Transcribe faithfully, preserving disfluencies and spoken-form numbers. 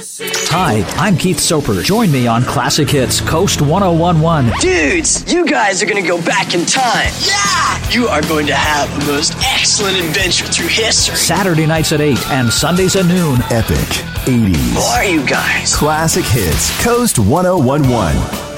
Hi, I'm Keith Soper. Join me on Classic Hits Coast one oh one point one. Dudes, you guys are going to go back in time. Yeah! You are going to have the most excellent adventure through history. Saturday nights at eight and Sundays at noon. Epic eighties. Who are you guys? Classic Hits Coast one oh one point one.